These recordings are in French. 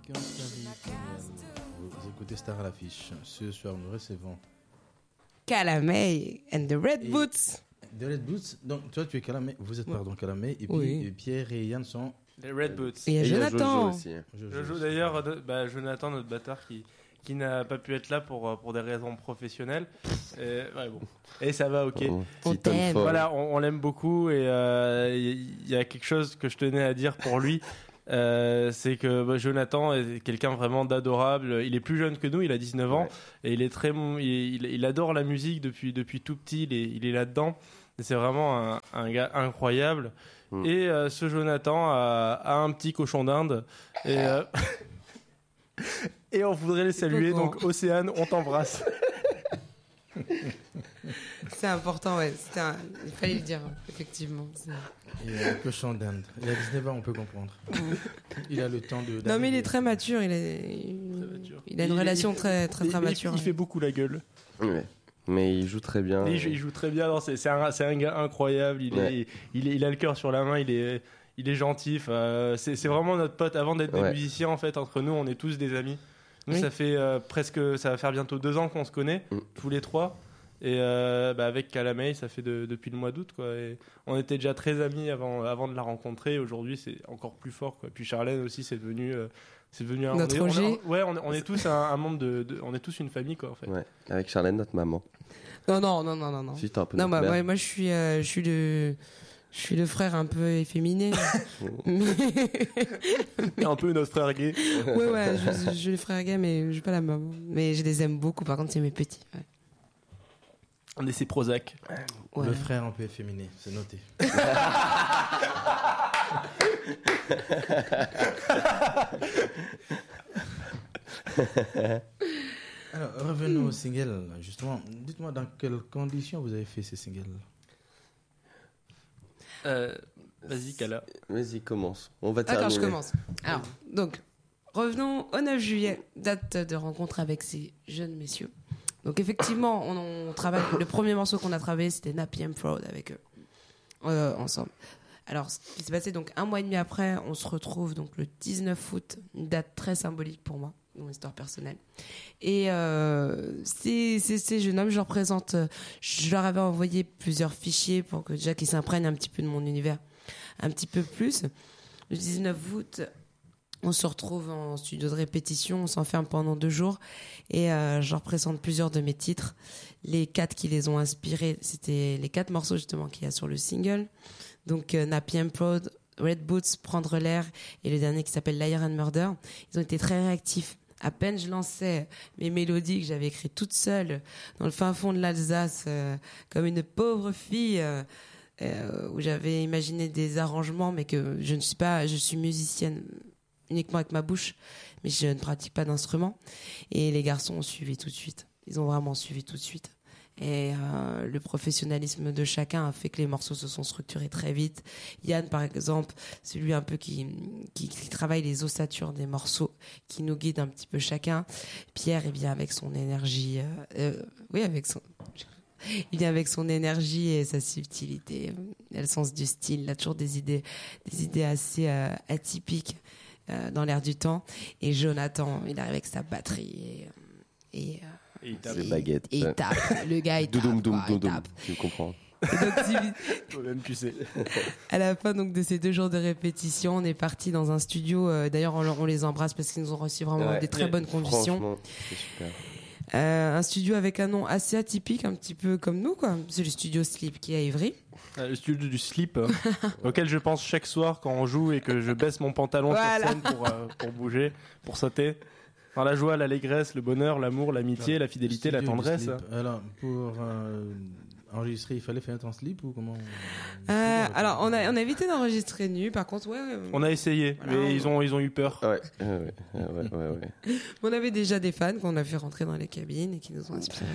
Vous écoutez Star à l'affiche. Ce soir, nous recevons Calamay and the Red Boots. The Red Boots. Donc, toi, tu es Calamay. Vous êtes, pardon, Calamay. Et puis, Oui. Pierre et Yann sont. Les Red Boots. Et il y a Jonathan. Jojo aussi. Jojo d'ailleurs, Jonathan, notre batteur, qui n'a pas pu être là pour des raisons professionnelles. Ouais, bon. Et ça va, ok. On t'aime. Voilà, on l'aime beaucoup et il y a quelque chose que je tenais à dire pour lui. C'est que Jonathan est quelqu'un vraiment d'adorable. Il est plus jeune que nous, il a 19 ans et il est très il adore la musique depuis tout petit. Il est là-dedans. Et c'est vraiment un gars incroyable. Et ce Jonathan a un petit cochon d'Inde et on voudrait les saluer. Donc Océane, on t'embrasse. C'est important, ouais. Il fallait le dire, effectivement. Cochon d'Inde. Il a 19 ans, on peut comprendre. Il a le temps de. Non, mais il est très mature. Il a une relation très mature. Il fait beaucoup la gueule. Ouais. Mais il joue très bien. Il joue très bien. C'est un gars incroyable. Il a le cœur sur la main. Il est gentil. C'est vraiment notre pote. Avant d'être des musiciens, en fait, entre nous, on est tous des amis. Nous, ça fait ça va faire bientôt 2 ans qu'on se connaît, tous les 3. Et avec Calamay, ça fait depuis le mois d'août, quoi. Et on était déjà très amis avant de la rencontrer. Aujourd'hui, c'est encore plus fort, quoi. Puis Charlène aussi, c'est devenu un. Notre Roger. On est tous un membre on est tous une famille, quoi, en fait. Ouais. Avec Charlène, notre maman. Non. Si, t'es un peu Non, notre mère. moi, je suis le frère un peu efféminé. Et un peu notre frère gay. Ouais, je suis le frère gay, mais je suis pas la maman. Mais je les aime beaucoup. Par contre, c'est mes petits. Ouais. On est ses Prozac. Ouais. Le frère un peu efféminé, c'est noté. Alors, revenons au single, justement. Dites-moi dans quelles conditions vous avez fait ces singles. Vas-y, Kala. Vas-y, commence. On va terminer. D'accord, je commence. Alors, donc, revenons au 9 juillet, date de rencontre avec ces jeunes messieurs. Donc, effectivement, on travaille. Le premier morceau qu'on a travaillé, c'était Nappy and Proud avec eux, ensemble. Alors, ce qui s'est passé, donc, 1 mois et demi après, on se retrouve donc le 19 août, une date très symbolique pour moi, mon histoire personnelle. Et ces jeunes hommes, je leur présente, je leur avais envoyé plusieurs fichiers pour que déjà qu'ils s'imprègnent un petit peu de mon univers, un petit peu plus. Le 19 août, on se retrouve en studio de répétition, on s'enferme pendant 2 jours et je leur présente plusieurs de mes titres. Les 4 qui les ont inspirés, c'était les 4 morceaux justement qu'il y a sur le single. Donc Nappy and Proud, Red Boots, Prendre l'air et le dernier qui s'appelle Liar and Murder. Ils ont été très réactifs. À peine je lançais mes mélodies que j'avais écrites toute seule dans le fin fond de l'Alsace, comme une pauvre fille, où j'avais imaginé des arrangements, mais que je ne suis pas, je suis musicienne uniquement avec ma bouche, mais je ne pratique pas d'instrument. Et les garçons ont suivi tout de suite. Ils ont vraiment suivi tout de suite. Et le professionnalisme de chacun a fait que les morceaux se sont structurés très vite. Yann, par exemple, c'est lui un peu qui travaille les ossatures des morceaux, qui nous guide un petit peu chacun. Pierre, il vient avec son énergie, il vient avec son énergie et sa subtilité, il a le sens du style, il a toujours des idées assez atypiques dans l'air du temps. Et Jonathan, il arrive avec sa batterie et il tape les baguettes. Et il tape. Le gars, il tape. Il tape. Tu comprends. toi-même, tu sais. À la fin donc de ces 2 jours de répétition, on est parti dans un studio. D'ailleurs, on les embrasse parce qu'ils nous ont reçu vraiment des très bonnes conditions. Franchement, c'est super. Un studio avec un nom assez atypique, un petit peu comme nous, quoi. C'est le studio Sleep qui est à Ivry. Le studio du slip, auquel je pense chaque soir quand on joue et que je baisse mon pantalon sur scène pour bouger, pour sauter. Dans la joie, l'allégresse, le bonheur, l'amour, l'amitié, la fidélité, la tendresse. Alors, pour enregistrer, il fallait faire un slip ou comment Alors, on a évité d'enregistrer nu. Par contre, on a essayé, mais ils ont eu peur. Ouais. On avait déjà des fans qu'on a fait rentrer dans les cabines et qui nous ont inspirés.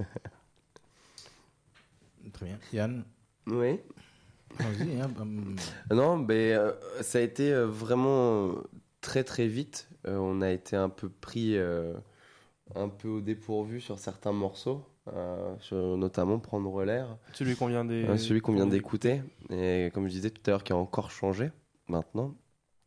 Très bien. Yann. Oui. Vas-y. Non, mais ça a été vraiment très très vite. On a été un peu pris un peu au dépourvu sur certains morceaux, notamment Prendre l'air. Celui qu'on vient d'écouter. Et comme je disais tout à l'heure, qui a encore changé maintenant.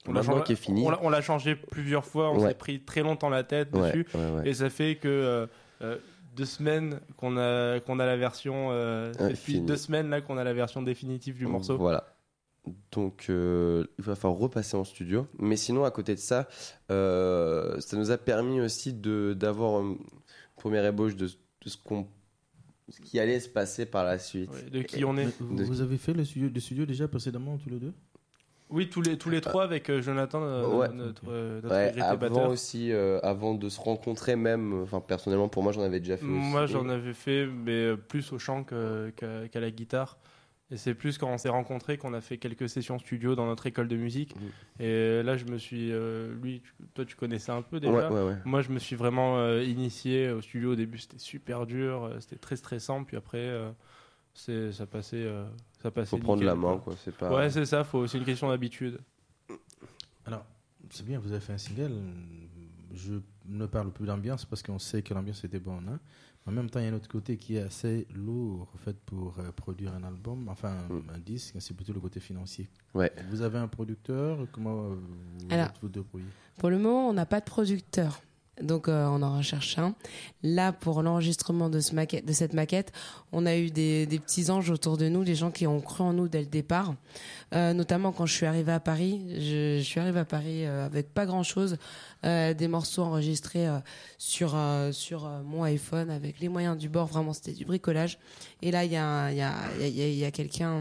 maintenant qui est fini. On l'a changé plusieurs fois, on s'est pris très longtemps la tête dessus, et ça fait que 2 semaines qu'on a la version 2 semaines là qu'on a la version définitive du morceau. Voilà. Donc il va falloir repasser en studio. Mais sinon, à côté de ça, ça nous a permis aussi d'avoir une première ébauche de ce qui allait se passer par la suite. Ouais, de qui on est. Vous avez fait le studio déjà précédemment tous les deux? Oui, tous les trois avec Jonathan, notre regretté batteur. Avant aussi, avant de se rencontrer même, enfin personnellement pour moi j'en avais déjà fait aussi. Moi j'en avais fait, mais plus au chant qu'à la guitare. Et c'est plus quand on s'est rencontrés qu'on a fait quelques sessions studio dans notre école de musique. Et là je me suis, toi tu connaissais un peu déjà. Ouais. Moi je me suis vraiment initié au studio. Au début c'était super dur, c'était très stressant. Puis après ça passait. Faut prendre la main, quoi. C'est pas. Ouais, c'est ça. C'est une question d'habitude. Alors, c'est bien, vous avez fait un single. Je ne parle plus d'ambiance parce qu'on sait que l'ambiance était bonne. Hein. En même temps, il y a un autre côté qui est assez lourd en fait, pour produire un album, enfin un disque, c'est plutôt le côté financier. Ouais. Vous avez un producteur? Comment vous débrouillez? Pour le moment, on n'a pas de producteur. Donc on en recherche un. Là, pour l'enregistrement de cette maquette, on a eu des petits anges autour de nous, des gens qui ont cru en nous dès le départ. Notamment quand je suis arrivée à Paris. Je suis arrivée à Paris avec pas grand-chose. Des morceaux enregistrés sur mon iPhone avec les moyens du bord. Vraiment, c'était du bricolage. Et là, il y a quelqu'un,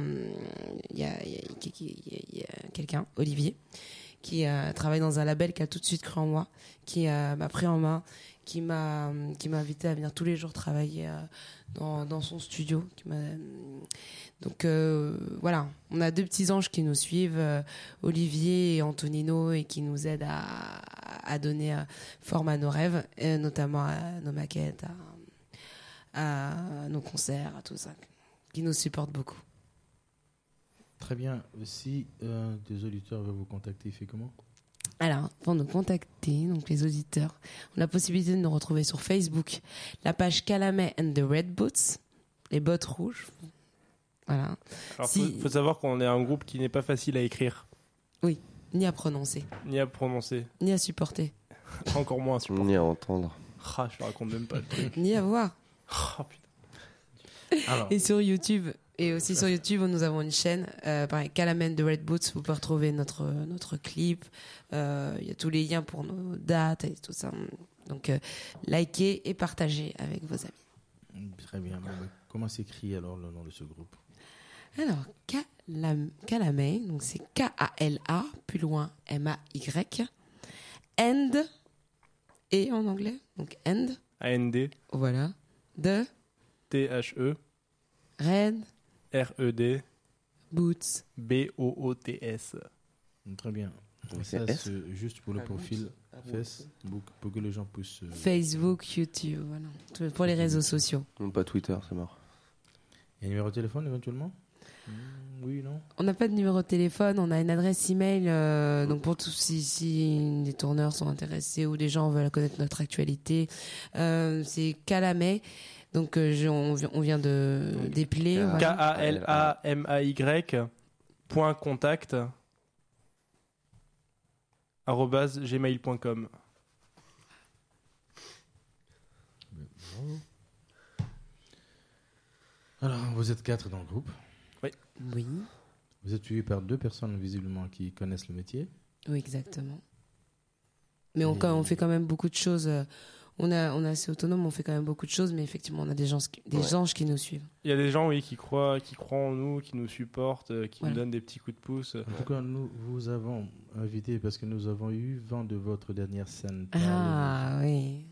Olivier, qui travaille dans un label, qui a tout de suite cru en moi, qui m'a pris en main, qui m'a invité à venir tous les jours travailler dans son studio. Donc voilà, on a 2 petits anges qui nous suivent, Olivier et Antonino, et qui nous aident à donner forme à nos rêves, et notamment à nos maquettes, à nos concerts, à tout ça, qui nous supportent beaucoup. Très bien. Si des auditeurs veulent vous contacter, il fait comment? Alors, pour nous contacter, donc les auditeurs, on a la possibilité de nous retrouver sur Facebook, la page Calamet and the Red Boots, les bottes rouges. Voilà. Alors, faut savoir qu'on est un groupe qui n'est pas facile à écrire. Oui, ni à prononcer. Ni à prononcer. Ni à supporter. Encore moins à supporter. Ni à entendre. Je te raconte même pas le truc. Ni à voir. Putain. Alors. Et sur YouTube. Et aussi sur YouTube, nous avons une chaîne, pareil, Calamet de Red Boots. Vous pouvez retrouver notre clip. Il y a tous les liens pour nos dates et tout ça. Donc, likez et partagez avec vos amis. Très bien. Comment s'écrit alors le nom de ce groupe? Alors, Calamet, donc c'est K-A-L-A, plus loin M-A-Y. And, et en anglais, donc and. A-N-D. Voilà. De. T-H-E. Red. R-E-D. Boots. B-O-O-T-S. Très bien. Ça, c'est juste pour le profil Facebook, pour que les gens puissent... Facebook, YouTube, voilà. Pour les réseaux sociaux. Non, pas Twitter, c'est mort. Il y a un numéro de téléphone éventuellement? Oui, non? On n'a pas de numéro de téléphone, on a une adresse email. Donc pour tous, si des tourneurs sont intéressés ou des gens veulent connaître notre actualité, c'est Calamet. Donc on vient de d'épeler. KALAMAY @gmail.com. Alors, vous êtes 4 dans le groupe. Oui. Vous êtes suivi par 2 personnes visiblement qui connaissent le métier. Oui, exactement. Mais on fait quand même beaucoup de choses. On est assez autonome, on fait quand même beaucoup de choses, mais effectivement, on a des anges qui nous suivent. Il y a des gens, oui, qui croient en nous, qui nous supportent, qui nous donnent des petits coups de pouce. En tout cas, nous vous avons invité parce que nous avons eu vent de votre dernière scène. Ah oui.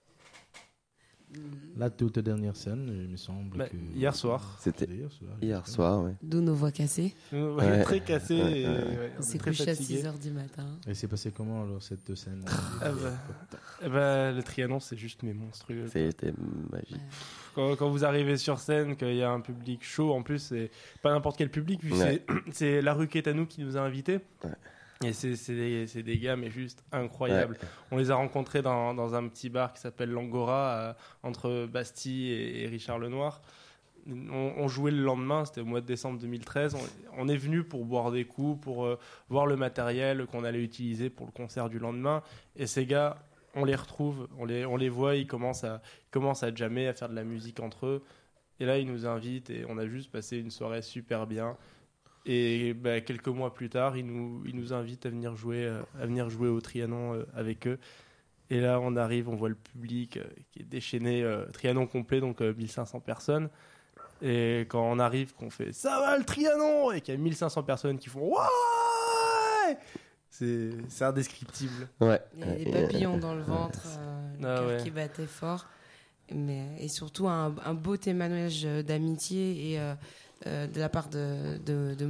La toute dernière scène, il me semble que... Hier soir. C'était hier soir, oui. D'où nos voix cassées. Très cassées. On s'est couché à 6h du matin. Et c'est passé comment alors cette scène? Le Trianon, c'est juste mais monstrueux. C'était magique. Quand vous arrivez sur scène, qu'il y a un public chaud, en plus, c'est pas n'importe quel public, vu que c'est La Rue Quétanou qui nous a invités. Ouais. Et c'est des gars, mais juste incroyables. Ouais. On les a rencontrés dans un petit bar qui s'appelle l'Angora, entre Bastille et Richard Lenoir. On jouait le lendemain, c'était au mois de décembre 2013. On est venu pour boire des coups, pour voir le matériel qu'on allait utiliser pour le concert du lendemain. Et ces gars, on les retrouve, on les voit, ils commencent à jammer, à faire de la musique entre eux. Et là, ils nous invitent et on a juste passé une soirée super bien. Et quelques mois plus tard, ils nous invitent à venir jouer au Trianon avec eux. Et là, on arrive, on voit le public qui est déchaîné, Trianon complet, donc 1500 personnes. Et quand on arrive, qu'on fait « Ça va le Trianon !» et qu'il y a 1500 personnes qui font « Ouais !» c'est indescriptible. Ouais. Il y a des papillons dans le ventre, le cœur qui battait fort. Et surtout un beau témoignage d'amitié et de la part de